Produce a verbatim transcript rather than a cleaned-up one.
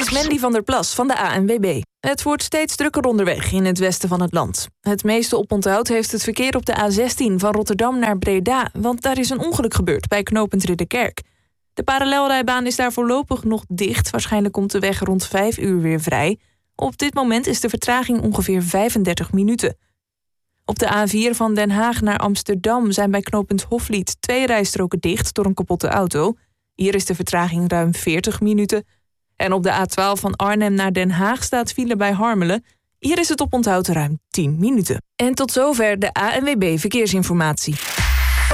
is Mandy van der Plas van de A N W B. Het wordt steeds drukker onderweg in het westen van het land. Het meeste oponthoud heeft het verkeer op de A zestien van Rotterdam naar Breda, want daar is een ongeluk gebeurd bij knooppunt Ridderkerk. De parallelrijbaan is daar voorlopig nog dicht. Waarschijnlijk komt de weg rond vijf uur weer vrij. Op dit moment is de vertraging ongeveer vijfendertig minuten. Op de A vier van Den Haag naar Amsterdam zijn bij knooppunt Hoflied twee rijstroken dicht door een kapotte auto. Hier is de vertraging ruim veertig minuten. En op de A twaalf van Arnhem naar Den Haag staat file bij Harmelen. Hier is het oponthoud ruim tien minuten. En tot zover de A N W B Verkeersinformatie.